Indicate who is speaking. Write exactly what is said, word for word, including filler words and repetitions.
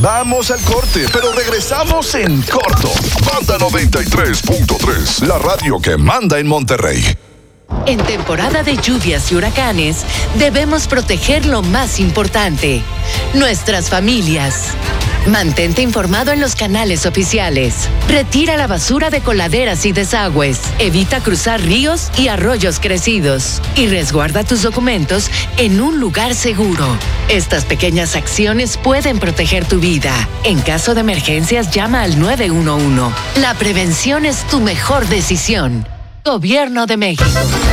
Speaker 1: Vamos al corte, pero regresamos en corto. Banda noventa y tres punto tres, la radio que manda en Monterrey.
Speaker 2: En temporada de lluvias y huracanes, debemos proteger lo más importante, nuestras familias. Mantente informado en los canales oficiales. Retira la basura de coladeras y desagües. Evita cruzar ríos y arroyos crecidos. Y resguarda tus documentos en un lugar seguro. Estas pequeñas acciones pueden proteger tu vida. En caso de emergencias, llama al nueve uno uno. La prevención es tu mejor decisión. Gobierno de México.